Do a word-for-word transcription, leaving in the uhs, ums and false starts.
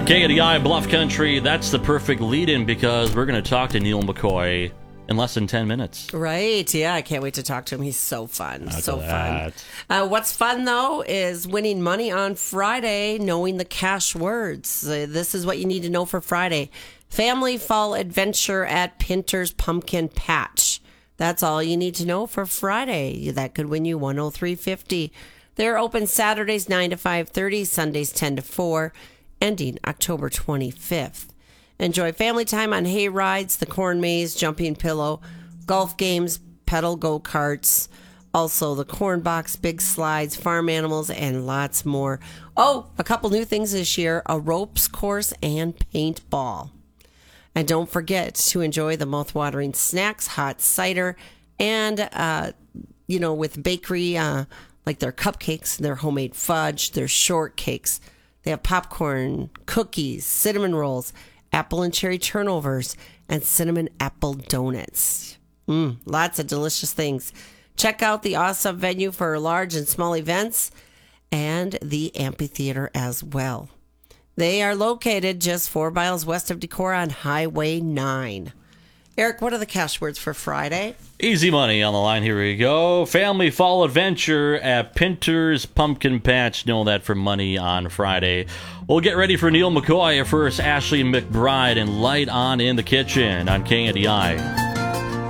K A D I Bluff Country, that's the perfect lead-in because we're going to talk to Neil McCoy in less than ten minutes. Right, yeah, I can't wait to talk to him. He's so fun, Look so at fun. Uh, what's fun, though, is winning money on Friday, knowing the cash words. Uh, this is what you need to know for Friday. Family Fall Adventure at Pinter's Pumpkin Patch. That's all you need to know for Friday. That could win you one hundred three dollars and fifty cents. They're open Saturdays nine to five thirty, Sundays ten to four, ending October twenty-fifth. Enjoy family time on hay rides, the corn maze, jumping pillow, golf games, pedal go-karts, also the corn box, big slides, farm animals, and lots more. Oh, a couple new things this year, a ropes course and paintball. And don't forget to enjoy the mouth-watering snacks, hot cider, and, uh, you know, with bakery, uh, like their cupcakes, their homemade fudge, their shortcakes. They have popcorn, cookies, cinnamon rolls, apple and cherry turnovers, and cinnamon apple donuts. Mm, lots of delicious things. Check out the awesome venue for large and small events and the amphitheater as well. They are located just four miles west of Decorah on Highway nine. Eric, what are the cash words for Friday? Easy money on the line. Here we go. Family Fall Adventure at Pinter's Pumpkin Patch. Know that for money on Friday. We'll get ready for Neil McCoy. First, Ashley McBride and Light On in the Kitchen on K A D I.